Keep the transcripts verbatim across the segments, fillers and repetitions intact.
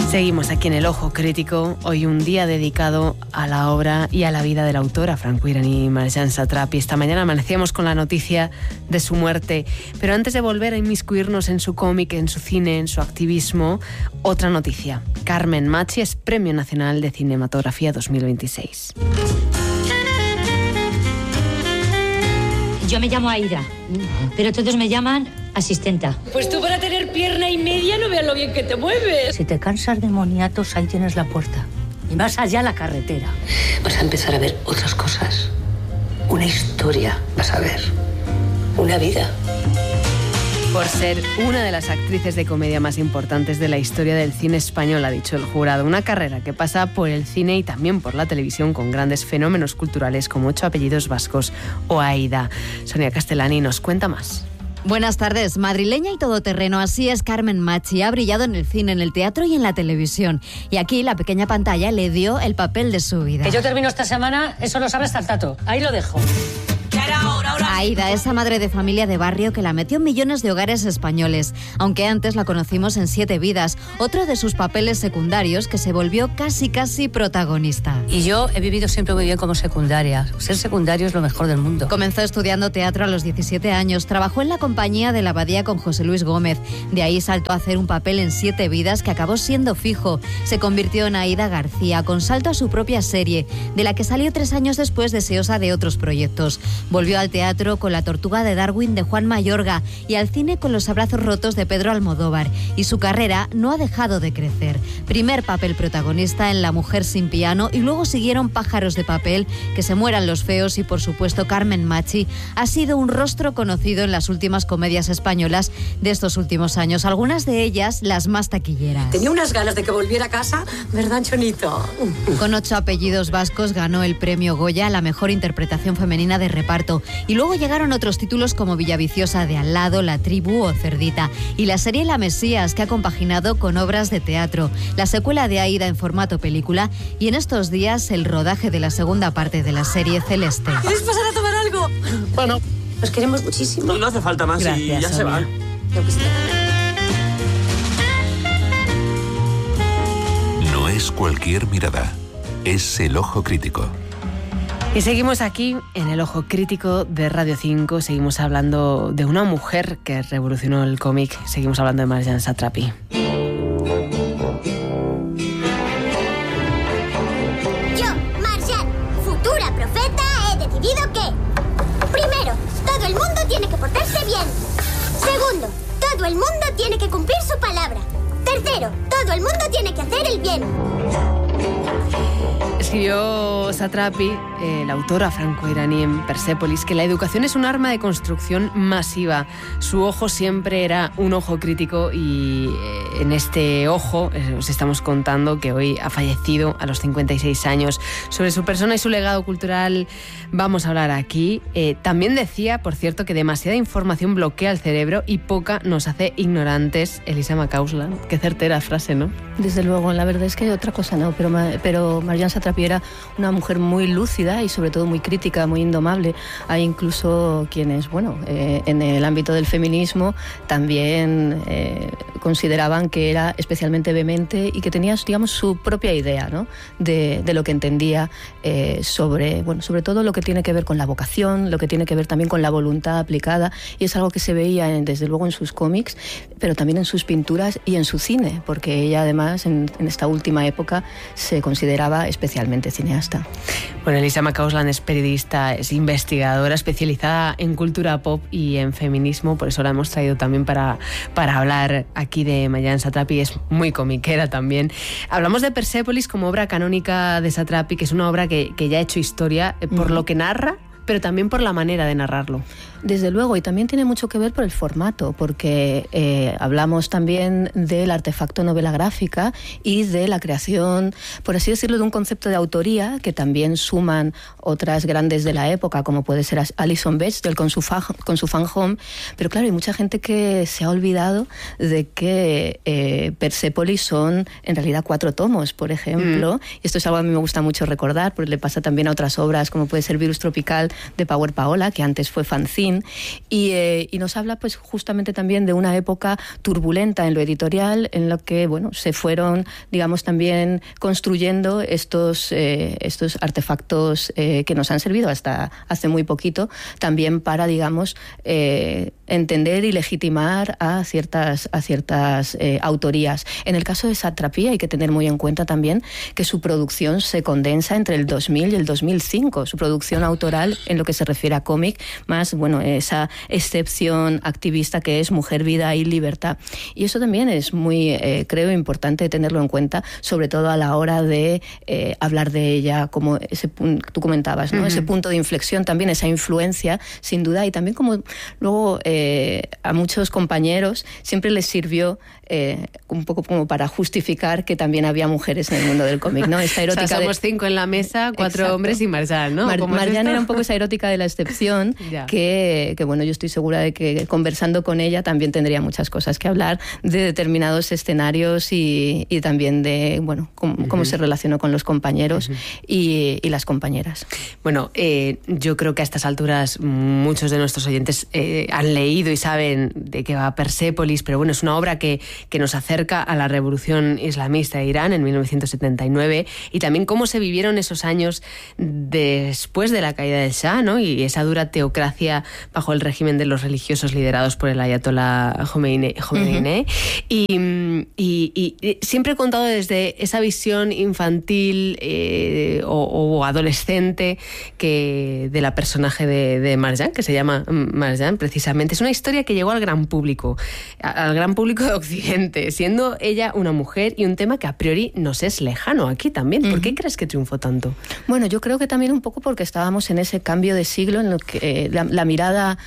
Seguimos aquí en El Ojo Crítico, hoy un día dedicado a la obra y a la vida de la autora franco-iraní Marjane Satrapi. Esta mañana amanecíamos con la noticia de su muerte, pero antes de volver a inmiscuirnos en su cómic, en su cine, en su activismo, otra noticia. Carmen Machi es Premio Nacional de Cinematografía dos mil veintiséis. Yo me llamo Aida, pero todos me llaman asistenta. Pues tú para tener pierna y media no veas lo bien que te mueves. Si te cansas de moniatos, ahí tienes la puerta. Y más allá la carretera. Vas a empezar a ver otras cosas. Una historia, vas a ver. Una vida. Por ser una de las actrices de comedia más importantes de la historia del cine español, ha dicho el jurado. Una carrera que pasa por el cine y también por la televisión con grandes fenómenos culturales como Ocho apellidos vascos o Aida. Sonia Castellani nos cuenta más. Buenas tardes. Madrileña y todoterreno, así es Carmen Machi. Ha brillado en el cine, en el teatro y en la televisión. Y aquí la pequeña pantalla le dio el papel de su vida. Que yo termino esta semana, eso lo sabes Tartato. Ahí lo dejo. Aida, esa madre de familia de barrio que la metió en millones de hogares españoles, aunque antes la conocimos en Siete vidas, otro de sus papeles secundarios que se volvió casi casi protagonista. Y yo he vivido siempre muy bien como secundaria. Ser secundario es lo mejor del mundo. Comenzó estudiando teatro a los diecisiete años, trabajó en la compañía de La Abadía con José Luis Gómez. De ahí saltó a hacer un papel en Siete vidas que acabó siendo fijo. Se convirtió en Aida García, con salto a su propia serie, de la que salió tres años después deseosa de otros proyectos. Volvió al teatro con La Tortuga de Darwin de Juan Mayorga y al cine con Los abrazos rotos de Pedro Almodóvar. Y su carrera no ha dejado de crecer. Primer papel protagonista en La mujer sin piano y luego siguieron Pájaros de papel, Que se mueran los feos y por supuesto Carmen Machi ha sido un rostro conocido en las últimas comedias españolas de estos últimos años, algunas de ellas las más taquilleras. Tenía unas ganas de que volviera a casa, ¿verdad, Chonito? Con Ocho apellidos vascos ganó el premio Goya a la mejor interpretación femenina de reparto. Y luego llegaron otros títulos como Villaviciosa de al lado, La tribu o Cerdita. Y la serie La Mesías, que ha compaginado con obras de teatro. La secuela de Aida en formato película. Y en estos días el rodaje de la segunda parte de la serie Celeste. ¿Quieres pasar a tomar algo? Bueno, Nos queremos muchísimo. no, no hace falta más. Gracias, y ya Sonia. se va. Yo que sí. No es cualquier mirada, es El Ojo Crítico. Y seguimos aquí en El Ojo Crítico de Radio cinco, seguimos hablando de una mujer que revolucionó el cómic, seguimos hablando de Marjane Satrapi. Yo, Marjane, futura profeta, he decidido que... Primero, todo el mundo tiene que portarse bien. Segundo, todo el mundo tiene que cumplir su palabra. Tercero, todo el mundo tiene que hacer el bien. Escribió Satrapi, eh, la autora franco-iraní en Persépolis, que la educación es un arma de construcción masiva. Su ojo siempre era un ojo crítico y eh, en este ojo eh, os estamos contando que hoy ha fallecido a los cincuenta y seis años. Sobre su persona y su legado cultural vamos a hablar aquí. Eh, también decía, por cierto, que demasiada información bloquea el cerebro y poca nos hace ignorantes. Elisa Macauslan, qué certera frase, ¿no? Desde luego, la verdad es que otra cosa no, pero, pero Marjane Satrapi era una mujer muy lúcida y sobre todo muy crítica, muy indomable. Hay incluso quienes, bueno, eh, en el ámbito del feminismo también eh, consideraban que era especialmente vehemente y que tenía, digamos, su propia idea, ¿no?, de, de lo que entendía eh, sobre, bueno, sobre todo lo que tiene que ver con la vocación, lo que tiene que ver también con la voluntad aplicada, y es algo que se veía en, desde luego en sus cómics, pero también en sus pinturas y en su cine, porque ella además en, en esta última época se consideraba especialmente cineasta. Bueno, Elisa Macauslan es periodista, es investigadora especializada en cultura pop y en feminismo, por eso la hemos traído también para, para hablar aquí de Marjane Satrapi, es muy comiquera también. Hablamos de Persépolis como obra canónica de Satrapi, que es una obra que, que ya ha hecho historia por mm. lo que narra, pero también por la manera de narrarlo. Desde luego, y también tiene mucho que ver por el formato, porque eh, hablamos también del artefacto novela gráfica y de la creación, por así decirlo, de un concepto de autoría que también suman otras grandes de la época, como puede ser Alison Bechdel con su, fa, con su Fan Home. Pero claro, hay mucha gente que se ha olvidado de que eh, Persépolis son en realidad cuatro tomos, por ejemplo, mm. y esto es algo que a mí me gusta mucho recordar, porque le pasa también a otras obras, como puede ser Virus Tropical de Power Paola, que antes fue fanzine, Clarín, y, eh, y nos habla pues justamente también de una época turbulenta en lo editorial, en lo que bueno se fueron, digamos, también construyendo estos, eh, estos artefactos eh, que nos han servido hasta hace muy poquito, también para, digamos, eh, entender y legitimar a ciertas, a ciertas eh, autorías. En el caso de Satrapi hay que tener muy en cuenta también que su producción se condensa entre el dos mil y el dos mil cinco, su producción autoral en lo que se refiere a cómic, más bueno esa excepción activista que es Mujer, Vida y Libertad. Y eso también es muy, eh, creo, importante tenerlo en cuenta, sobre todo a la hora de eh, hablar de ella, como ese tú comentabas, ¿no? Uh-huh. Ese punto de inflexión, también esa influencia, sin duda, y también como luego eh, a muchos compañeros siempre les sirvió eh, un poco como para justificar que también había mujeres en el mundo del cómic, ¿no? Esta erótica, o sea, somos de... cinco en la mesa, cuatro Exacto. hombres y Marjan, ¿no? Mar- Marjan era un poco esa erótica de la excepción que, que, bueno, yo estoy segura de que conversando con ella también tendría muchas cosas que hablar de determinados escenarios y, y también de, bueno, cómo, uh-huh. cómo se relacionó con los compañeros uh-huh. y, y las compañeras. Bueno, eh, yo creo que a estas alturas muchos de nuestros oyentes eh, han leído y saben de qué va Persépolis, pero bueno, es una obra que, que nos acerca a la revolución islamista de Irán en mil novecientos setenta y nueve y también cómo se vivieron esos años después de la caída del Shah, ¿no? Y esa dura teocracia bajo el régimen de los religiosos liderados por el ayatollah Khomeini. Khomeini. Uh-huh. y, y, y, y siempre he contado desde esa visión infantil eh, o, o adolescente que de la personaje de, de Marjan, que se llama Marjan precisamente. Es una historia que llegó al gran público, al gran público de Occidente, siendo ella una mujer y un tema que a priori nos es lejano aquí también. ¿Por uh-huh. qué crees que triunfó tanto? Bueno, yo creo que también un poco porque estábamos en ese cambio de siglo en lo que eh, la, la mirada,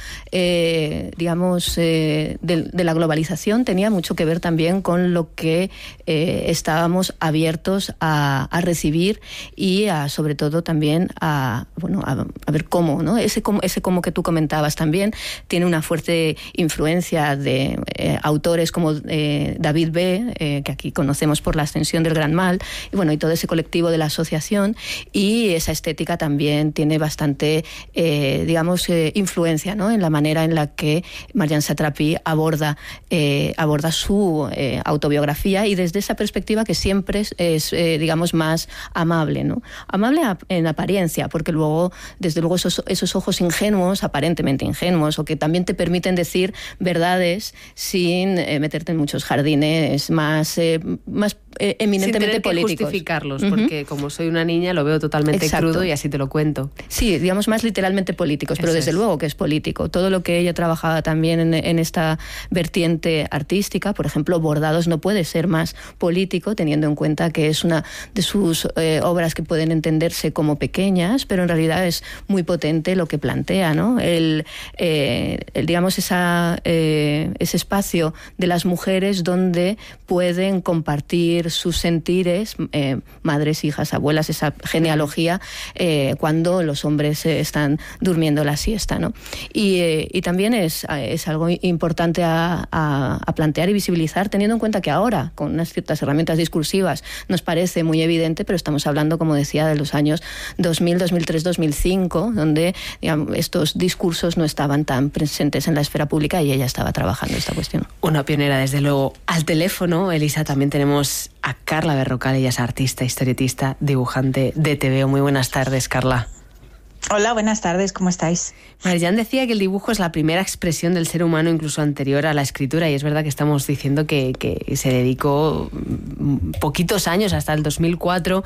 eh, digamos, eh, de, de la globalización tenía mucho que ver también con lo que eh, estábamos abiertos a, a recibir y a, sobre todo también a, bueno, a, a ver cómo, ¿no? Ese cómo, ese cómo que tú comentabas también tiene una fuerte influencia de eh, autores como eh, David B., eh, que aquí conocemos por La Ascensión del Gran Mal, y bueno, y todo ese colectivo de la asociación, y esa estética también tiene bastante, eh, digamos, eh, influencia, ¿no? En la manera en la que Marjan Satrapi aborda, eh, aborda su eh, autobiografía, y desde esa perspectiva que siempre es, es eh, digamos, más amable, ¿no? Amable en apariencia, porque luego, desde luego, esos, esos ojos ingenuos, aparentemente ingenuos, o que también te permiten decir verdades sin eh, meterte en muchos jardines más, eh, más eh, eminentemente sin tener políticos. Que justificarlos, uh-huh. porque como soy una niña lo veo totalmente Exacto. crudo y así te lo cuento. Sí, digamos más literalmente políticos, pero Eso desde es. luego que es político. Todo lo que ella trabajaba también en, en esta vertiente artística, por ejemplo, Bordados no puede ser más político, teniendo en cuenta que es una de sus eh, obras que pueden entenderse como pequeñas, pero en realidad es muy potente lo que plantea, ¿no? El, eh, el digamos, esa, eh, ese espacio de las mujeres donde pueden compartir sus sentires, eh, madres, hijas, abuelas, esa genealogía, eh, cuando los hombres eh, están durmiendo la siesta, ¿no? Y, eh, y también es, es algo importante a, a, a plantear y visibilizar, teniendo en cuenta que ahora, con unas ciertas herramientas discursivas, nos parece muy evidente, pero estamos hablando, como decía, de los años dos mil, dos mil tres, dos mil cinco, donde, digamos, estos discursos no estaban tan presentes en la esfera pública y ella estaba trabajando esta cuestión. Una pionera, desde luego. Al teléfono, Elisa, también tenemos a Carla Berrocal. Ella es artista, historietista, dibujante de T V O. Muy buenas tardes, Carla. Hola, buenas tardes, ¿cómo estáis? Marjan decía que el dibujo es la primera expresión del ser humano, incluso anterior a la escritura, y es verdad que estamos diciendo que, que se dedicó poquitos años, hasta el dos mil cuatro,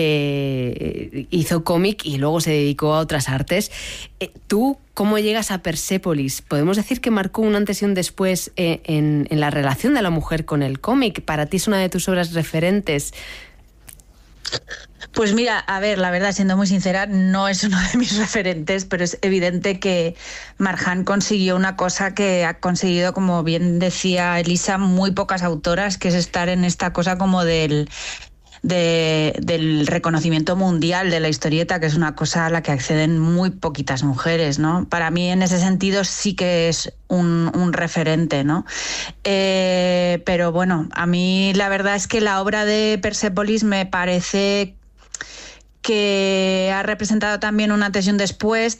eh, hizo cómic y luego se dedicó a otras artes. Eh, ¿Tú cómo llegas a Persépolis? ¿Podemos decir que marcó un antes y un después eh, en, en la relación de la mujer con el cómic? ¿Para ti es una de tus obras referentes? Pues mira, a ver, la verdad, siendo muy sincera, no es uno de mis referentes, pero es evidente que Marjan consiguió una cosa que ha conseguido, como bien decía Elisa, muy pocas autoras, que es estar en esta cosa como del... De, del reconocimiento mundial de la historieta, que es una cosa a la que acceden muy poquitas mujeres, ¿no? Para mí, en ese sentido, sí que es un, un referente, ¿no? Eh, pero bueno, a mí la verdad es que la obra de Persépolis me parece que ha representado también un antes y un después.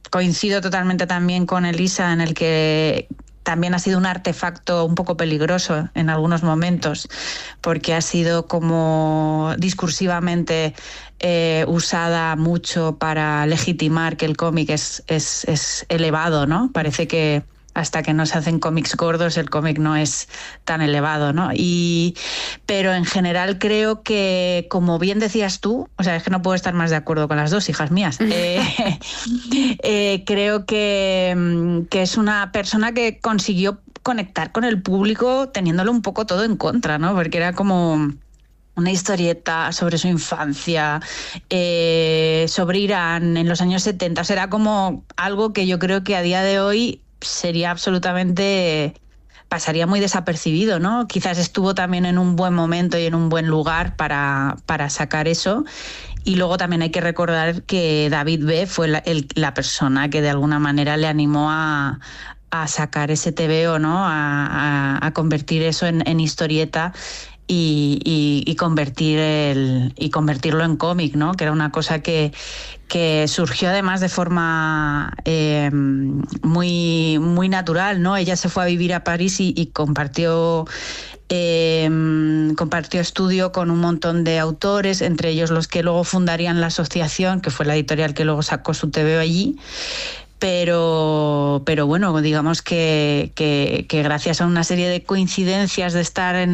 coincido totalmente también con Elisa en el que también ha sido un artefacto un poco peligroso en algunos momentos, porque ha sido como discursivamente eh, usada mucho para legitimar que el cómic es, es, es elevado, ¿no? Parece que hasta que no se hacen cómics gordos el cómic no es tan elevado, ¿no? Y, pero en general creo que, como bien decías tú, o sea, es que no puedo estar más de acuerdo con las dos hijas mías, eh, eh, creo que, que es una persona que consiguió conectar con el público teniéndolo un poco todo en contra, ¿no? Porque era como una historieta sobre su infancia, eh, sobre Irán en los años setenta, o sea, era como algo que yo creo que a día de hoy sería absolutamente, pasaría muy desapercibido, ¿no? Quizás estuvo también en un buen momento y en un buen lugar para, para sacar eso. Y luego también hay que recordar que David B. fue la, el, la persona que de alguna manera le animó a, a sacar ese T V O, ¿no? A, a, a convertir eso en, en historieta. Y, y, y convertir el y convertirlo en cómic, ¿no? Que era una cosa que, que surgió además de forma eh, muy, muy natural, ¿no? Ella se fue a vivir a París y, y compartió eh, compartió estudio con un montón de autores, entre ellos los que luego fundarían la asociación, que fue la editorial que luego sacó su T V O allí. Pero, pero bueno, digamos que, que, que gracias a una serie de coincidencias de estar en